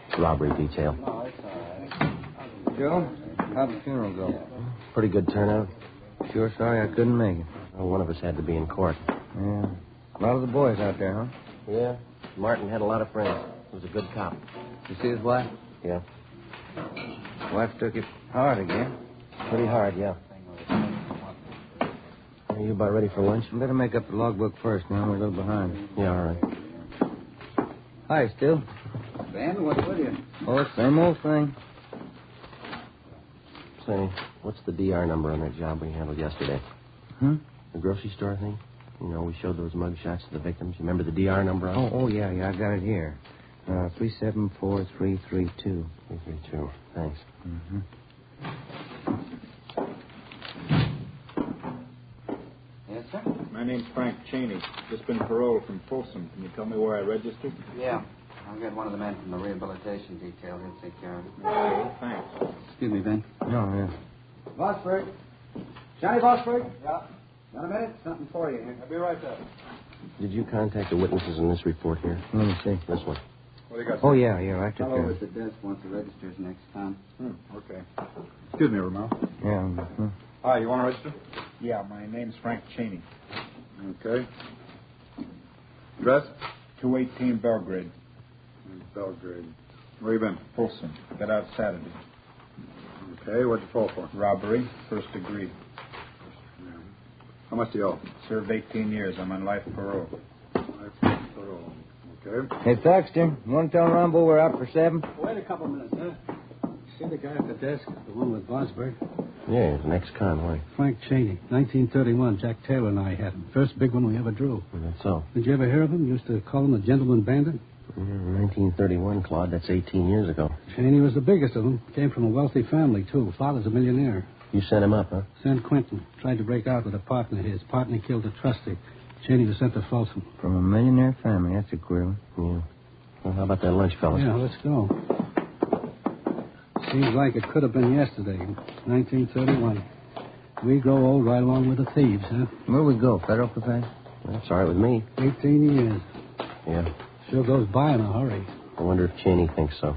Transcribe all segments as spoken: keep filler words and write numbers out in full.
Robbery detail. No, it's all right. Joe, how'd the funeral go? Yeah. Pretty good turnout. Sure sorry I couldn't make it. Well, one of us had to be in court. Yeah. A lot of the boys out there, huh? Yeah. Martin had a lot of friends. He was a good cop. You see his wife? Yeah. Wife took it hard again. Pretty hard, yeah. Are you about ready for lunch? I better make up the logbook first, man. We're a little behind. Yeah, all right. Hi, Still. Ben, what's with you? Oh, same old thing. Say, what's the D R number on that job we handled yesterday? Hmm? The grocery store thing? You know, we showed those mug shots to the victims. You remember the D R number on Oh, it? oh, yeah, yeah, I got it here. Uh, three seven four three three two. three three two. Thanks. Mm-hmm. Yes, sir? My name's Frank Cheney. Just been paroled from Folsom. Can you tell me where I registered? Yeah. I'll get one of the men from the rehabilitation detail. He'll take care of it. Okay, thanks. Excuse me, Ben. Oh, yeah. Bosford. Johnny Bosford? Yeah. Got a minute? Something for you here. I'll be right back. Did you contact the witnesses in this report here? Let me see. This one. What do you got? Oh, yeah, yeah, I took Fellow care of at it. the desk wants the registers next time. Hmm, okay. Excuse me, Romel. Yeah. Mm-hmm. Hi, you want to register? Yeah, my name's Frank Cheney. Okay. Address? two eighteen Belgrade. Belgrade. Where you been? Folsom. Got out Saturday. Okay, what'd you fall for? Robbery, first degree. Yeah. How much do you owe? Served eighteen years. I'm on life parole. Life parole. Okay. Hey, Thaxter, you want to tell Rumble we're out for seven? Wait a couple of minutes, huh? See the guy at the desk, the one with Bosberg? Yeah, he's an ex-con. Why? Frank Cheney, nineteen thirty-one. Jack Taylor and I had him. First big one we ever drew. Well, that's so. Did you ever hear of him? Used to call him a gentleman bandit. Mm, nineteen thirty-one, Claude. That's eighteen years ago. Cheney was the biggest of them. Came from a wealthy family, too. Father's a millionaire. You sent him up, huh? San Quentin. Tried to break out with a partner of his. Partner killed a trustee. Cheney was sent to Folsom. From a millionaire family. That's a queer one. Yeah. Well, how about that lunch, fellas? Yeah, let's go. Seems like it could have been yesterday, nineteen thirty-one. We grow old right along with the thieves, huh? Where we go? Federal Cafe? That's all right with me. eighteen years. Yeah. Sure goes by in a hurry. I wonder if Cheney thinks so.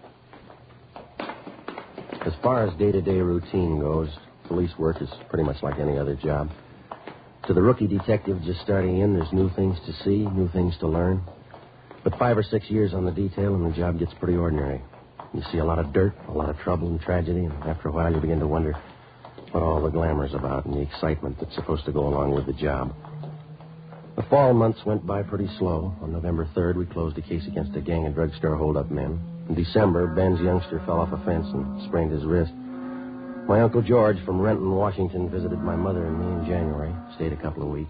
As far as day-to-day routine goes, police work is pretty much like any other job. To the rookie detective just starting in, there's new things to see, new things to learn. But five or six years on the detail and the job gets pretty ordinary. You see a lot of dirt, a lot of trouble and tragedy, and after a while you begin to wonder what all the glamour's about and the excitement that's supposed to go along with the job. The fall months went by pretty slow. On November third, we closed a case against a gang of drugstore hold-up men. In December, Ben's youngster fell off a fence and sprained his wrist. My Uncle George from Renton, Washington, visited my mother and me in January. Stayed a couple of weeks.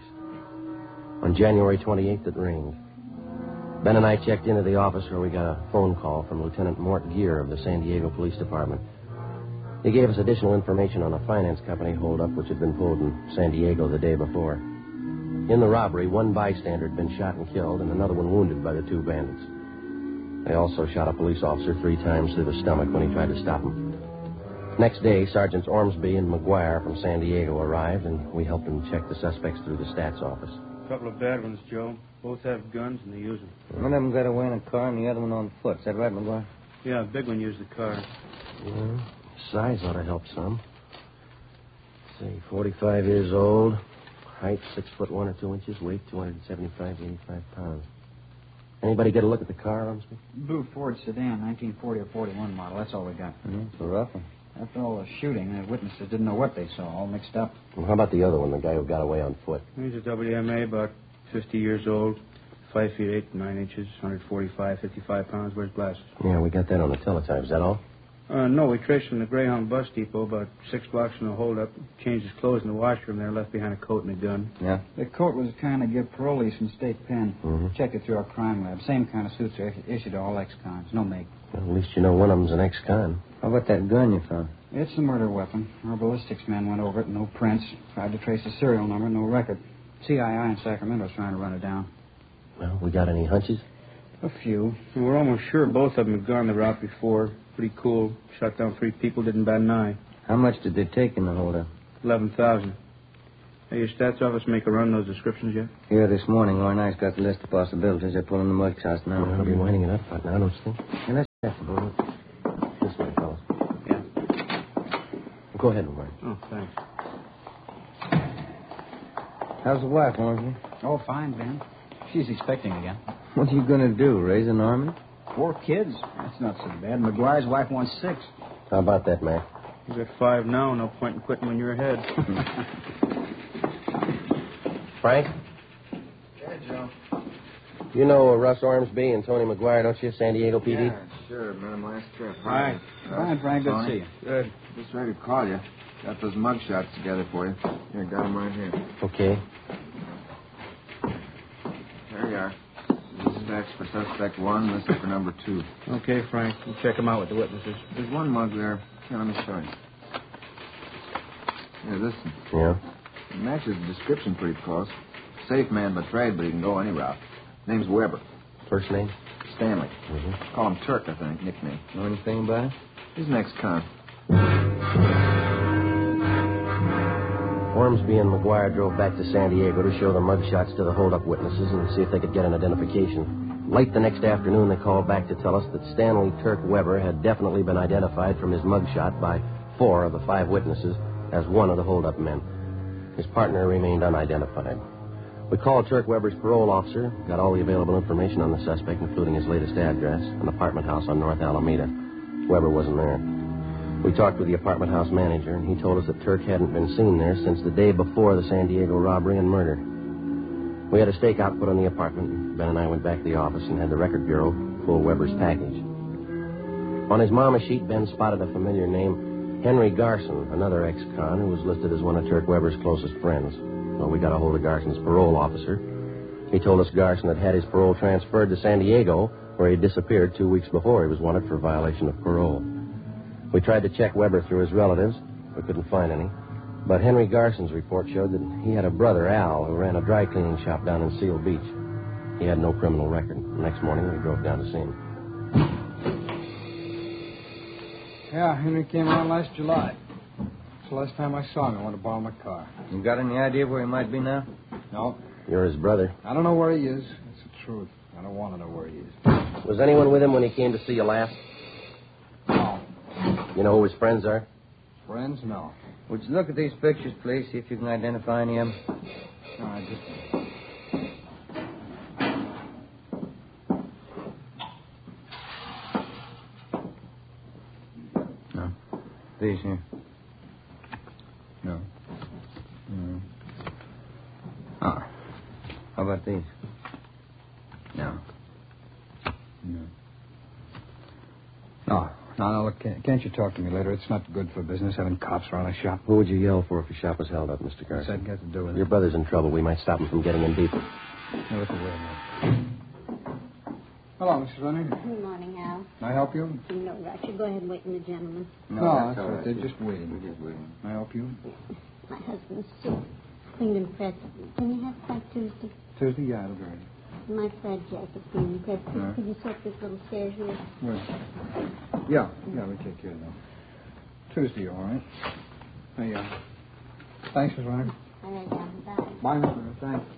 On January twenty-eighth, it rained. Ben and I checked into the office where we got a phone call from Lieutenant Mort Gear of the San Diego Police Department. He gave us additional information on a finance company holdup which had been pulled in San Diego the day before. In the robbery, one bystander had been shot and killed and another one wounded by the two bandits. They also shot a police officer three times through the stomach when he tried to stop him. Next day, Sergeants Ormsby and McGuire from San Diego arrived, and we helped them check the suspects through the stats office. A couple of bad ones, Joe. Both have guns, and they use them. One of them got away in a car and the other one on foot. Is that right, McGuire? Yeah, a big one used the car. Yeah, size ought to help some. Let's see, forty-five years old, height six foot one or two inches, weight two hundred seventy-five to eighty-five pounds. Anybody get a look at the car, Ormsby? Blue Ford sedan, nineteen forty or forty-one model. That's all we got. Mm-hmm. It's a rough one. After all the shooting, the witnesses didn't know what they saw, all mixed up. Well, how about the other one, the guy who got away on foot? He's a W M A, about fifty years old, five feet eight, nine inches, one forty-five, fifty-five pounds, wears glasses. Yeah, we got that on the teletype. Is that all? Uh, no, we traced him to the Greyhound bus depot, about six blocks from the holdup. Changed his clothes in the washroom there, left behind a coat and a gun. Yeah? The coat was trying to give parolees from state pen. Mm-hmm. Checked it through our crime lab. Same kind of suits are issued to all ex-cons. No make. Well, at least you know one of them's an ex-con. How about that gun you found? It's a murder weapon. Our ballistics men went over it, no prints. Tried to trace the serial number, no record. C I I in Sacramento's trying to run it down. Well, we got any hunches? A few. And we're almost sure both of them had gone the route before. Pretty cool. Shot down three people, didn't bat an eye. How much did they take in the holdup? Eleven thousand. Hey, your stats office make a run those descriptions yet? Here this morning, Warren Ice got the list of possibilities. They're pulling the mud shots now. Well, I'll be winding it up right now, don't you think? And let's That's about it. This way, fellas. Yeah. Go ahead, Lamar. Oh, thanks. How's the wife, Ormsby? Oh, fine, Ben. She's expecting again. What are you going to do, raise an army? Four kids. That's not so bad. McGuire's wife wants six. How about that, Mac? You got five now. No point in quitting when you're ahead. Frank? Yeah, Joe. You know uh, Russ Ormsby and Tony McGuire, don't you? San Diego P D? Yeah, sure. Met him last trip. Hi. Fine, Frank. Good to see you. Good. Just ready to call you. Got those mug shots together for you. Here, got them right here. Okay. There you are. This is X for suspect one. This is for number two. Okay, Frank. You check them out with the witnesses. There's one mug there. Here, let me show you. Here, this one. Yeah? It matches the description pretty close. Safe man by trade, but he can go any route. Name's Weber. First name? Stanley. Mm-hmm. Call him Turk, I think, nickname. Know anything about it? He's an ex-con. Ormsby and McGuire drove back to San Diego to show the mugshots to the hold-up witnesses and see if they could get an identification. Late the next afternoon, they called back to tell us that Stanley Turk Weber had definitely been identified from his mugshot by four of the five witnesses as one of the hold-up men. His partner remained unidentified. We called Turk Weber's parole officer, got all the available information on the suspect, including his latest address, an apartment house on North Alameda. Weber wasn't there. We talked with the apartment house manager, and he told us that Turk hadn't been seen there since the day before the San Diego robbery and murder. We had a stakeout put on the apartment. Ben and I went back to the office and had the record bureau pull Weber's package. On his mama sheet, Ben spotted a familiar name, Henry Garson, another ex-con who was listed as one of Turk Weber's closest friends. Well, we got a hold of Garson's parole officer. He told us Garson had had his parole transferred to San Diego, where he disappeared two weeks before he was wanted for violation of parole. We tried to check Weber through his relatives. We couldn't find any. But Henry Garson's report showed that he had a brother, Al, who ran a dry cleaning shop down in Seal Beach. He had no criminal record. The next morning, we drove down to see him. Yeah, Henry came around last July. It's the last time I saw him. I wanted to borrow my car. You got any idea where he might be now? No. You're his brother. I don't know where he is. That's the truth. I don't want to know where he is. Was anyone with him when he came to see you last? No. You know who his friends are? Friends? No. Would you look at these pictures, please, see if you can identify any of them? No, I just... No. These here. No. No. Oh. How about these? No. No. No. No, no, look, can't, can't you talk to me later? It's not good for business having cops around a shop. Who would you yell for if your shop was held up, Mister What's Garson? that got to do with it? Your brother's in trouble. We might stop him from getting in deeper. Now, look away, man. Hello, Missus Running. Good morning, Al. Can I help you? No rush. You go ahead and wait in the gentleman. No, that's all right. They're just waiting. We're just waiting. Can I help you? My husband's soup. Cleaned and pressed. Can you have quite Tuesday? Tuesday, yeah, it'll be ready. My plaid jacket cleaned and pressed. Could, Yeah. could you soak this little stairs here? Where? Yeah, yeah, we take care of that. Tuesday, all right. There you are. Thanks, Miss Running. All right, Al. Bye. Bye, Miss Running. Thanks.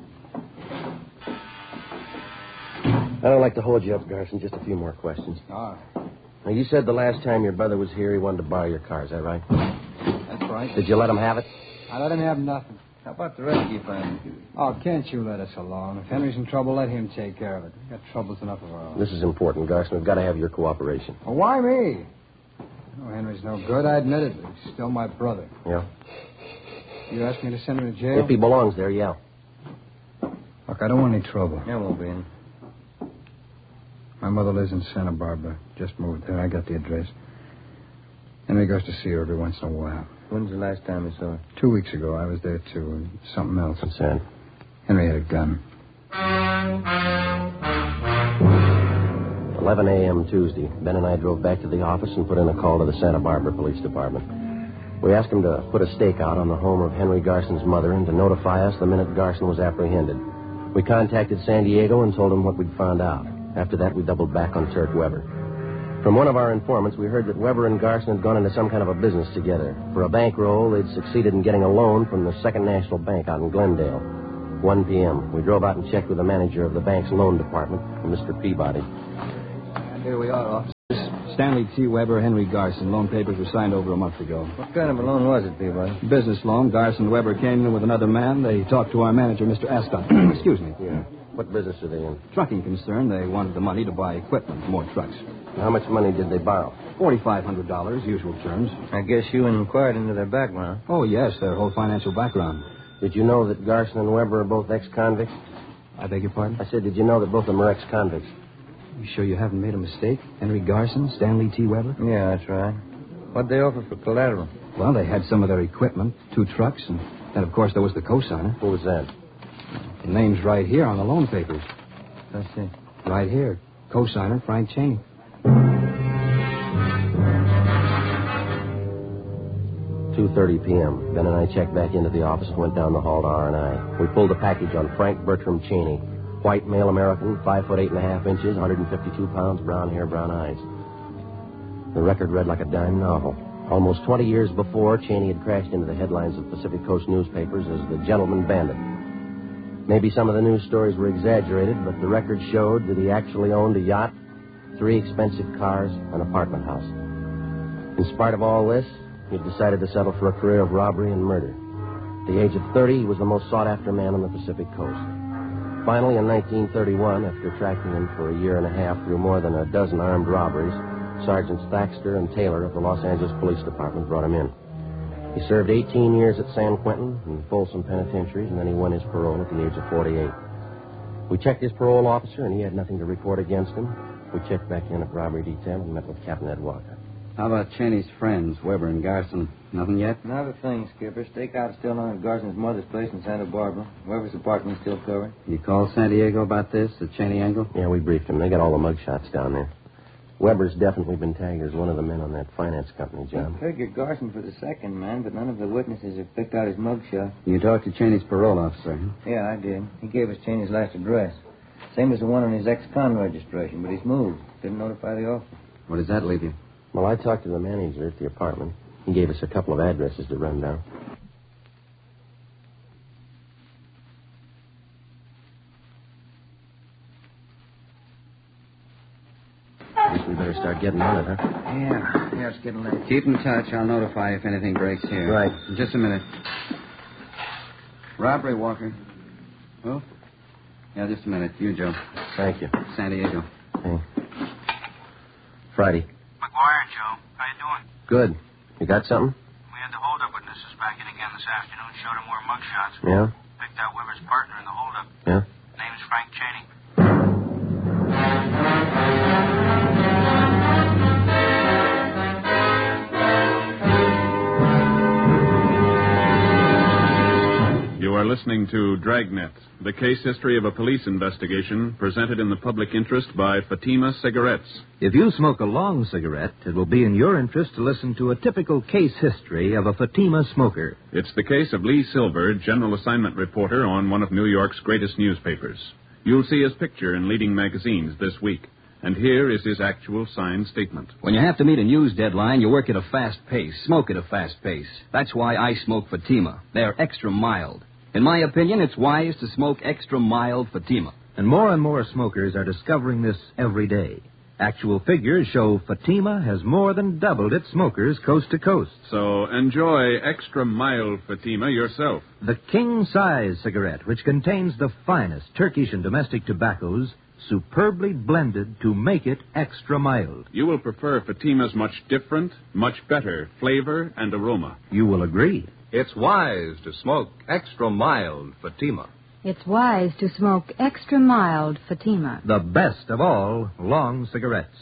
I don't like to hold you up, Garson. Just a few more questions. All right. Now, you said the last time your brother was here, he wanted to borrow your car. Is that right? That's right. Did you let him have it? I let him have nothing. How about the rest of you family? Oh, can't you let us alone? If Henry's in trouble, let him take care of it. We've got troubles enough of our own. This is important, Garson. We've got to have your cooperation. Well, why me? Oh, Henry's no good. I admit it. But he's still my brother. Yeah? You asked me to send him to jail? If he belongs there, yeah. Look, I don't want any trouble. There won't be any. My mother lives in Santa Barbara. Just moved there. I got the address. Henry goes to see her every once in a while. When's the last time you saw her? Two weeks ago, I was there, too, and something else. What's that? Henry had a gun. eleven a.m. Tuesday. Ben and I drove back to the office and put in a call to the Santa Barbara Police Department. We asked them to put a stakeout on the home of Henry Garson's mother and to notify us the minute Garson was apprehended. We contacted San Diego and told them what we'd found out. After that, we doubled back on Turk Weber. From one of our informants, we heard that Weber and Garson had gone into some kind of a business together. For a bankroll, they'd succeeded in getting a loan from the Second National Bank out in Glendale. one p.m. We drove out and checked with the manager of the bank's loan department, Mister Peabody. Here we are, officer. Stanley T. Weber, Henry Garson. Loan papers were signed over a month ago. What kind of a loan was it, Peabody? Business loan. Garson and Weber came in with another man. They talked to our manager, Mister Ascot. Excuse me. Yeah. What business are they in? Trucking concern. They wanted the money to buy equipment, more trucks. How much money did they borrow? forty-five hundred dollars, usual terms. I guess you inquired into their background. Oh, yes, their whole financial background. Did you know that Garson and Weber are both ex-convicts? I beg your pardon? I said, did you know that both of them are ex-convicts? You sure you haven't made a mistake? Henry Garson, Stanley T. Weber? Yeah, that's right. What'd they offer for collateral? Well, they had some of their equipment, two trucks, and then, of course, there was the cosigner. Who was that? The name's right here on the loan papers. Let's see. Right here. Cosigner, Frank Cheney. two thirty p.m. Ben and I checked back into the office and went down the hall to R and I. We pulled a package on Frank Bertram Cheney. White, male American, five foot eight and a half inches, one hundred fifty-two pounds, brown hair, brown eyes. The record read like a dime novel. Almost twenty years before, Cheney had crashed into the headlines of Pacific Coast newspapers as the gentleman bandit. Maybe some of the news stories were exaggerated, but the record showed that he actually owned a yacht, three expensive cars, an apartment house. In spite of all this, he had decided to settle for a career of robbery and murder. At the age of thirty, he was the most sought-after man on the Pacific Coast. Finally, in nineteen thirty-one, after tracking him for a year and a half through more than a dozen armed robberies, Sergeants Thaxter and Taylor of the Los Angeles Police Department brought him in. He served eighteen years at San Quentin and Folsom penitentiaries, and then he won his parole at the age of forty-eight. We checked his parole officer, and he had nothing to report against him. We checked back in at robbery detail and met with Captain Ed Walker. How about Cheney's friends, Weber and Garson? Nothing yet? Not a thing, Skipper. Stakeout's still on at Garson's mother's place in Santa Barbara. Weber's apartment's still covered. You called San Diego about this, the Cheney angle? Yeah, we briefed him. They got all the mug shots down there. Weber's definitely been tagged as one of the men on that finance company, John. I figured Garson for the second man, but none of the witnesses have picked out his mugshot. You talked to Cheney's parole officer, huh? Yeah, I did. He gave us Cheney's last address. Same as the one on his ex-con registration, but he's moved. Didn't notify the officer. Where does that leave you? Well, I talked to the manager at the apartment. He gave us a couple of addresses to run down. Guess we better start getting on it, huh? Yeah, yeah, it's getting late. Keep in touch. I'll notify if anything breaks here. Right. Just a minute. Robbery, Walker. Oh? Yeah, just a minute. You, Joe. Thank you. San Diego. Hey. Friday. McGuire, Joe. How you doing? Good. You got something? We had the holdup witnesses back in again this afternoon. Showed them more mugshots. Yeah? Picked out Weber's partner in the holdup. Yeah? Name's Frank Cheney. You are listening to Dragnet, the case history of a police investigation presented in the public interest by Fatima Cigarettes. If you smoke a long cigarette, it will be in your interest to listen to a typical case history of a Fatima smoker. It's the case of Lee Silver, general assignment reporter on one of New York's greatest newspapers. You'll see his picture in leading magazines this week. And here is his actual signed statement. When you have to meet a news deadline, you work at a fast pace, smoke at a fast pace. That's why I smoke Fatima. They're extra mild. In my opinion, it's wise to smoke extra mild Fatima. And more and more smokers are discovering this every day. Actual figures show Fatima has more than doubled its smokers coast to coast. So enjoy extra mild Fatima yourself. The king-size cigarette, which contains the finest Turkish and domestic tobaccos, superbly blended to make it extra mild. You will prefer Fatima's much different, much better flavor and aroma. You will agree. It's wise to smoke extra mild Fatima. It's wise to smoke extra mild Fatima. The best of all long cigarettes.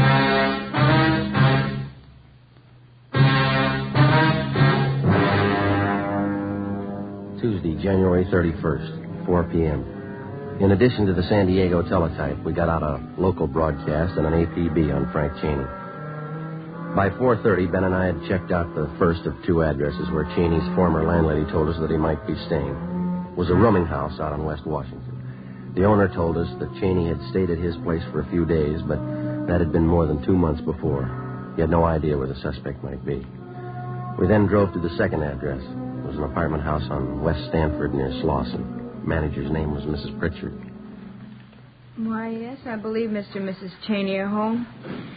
Tuesday, January thirty-first, four p.m. In addition to the San Diego teletype, we got out a local broadcast and an A P B on Frank Cheney. By four thirty, Ben and I had checked out the first of two addresses where Cheney's former landlady told us that he might be staying. It was a rooming house out on West Washington. The owner told us that Cheney had stayed at his place for a few days, but that had been more than two months before. He had no idea where the suspect might be. We then drove to the second address. It was an apartment house on West Stanford near Slauson. Manager's name was Missus Pritchard. Why, yes, I believe Mister and Missus Cheney are home.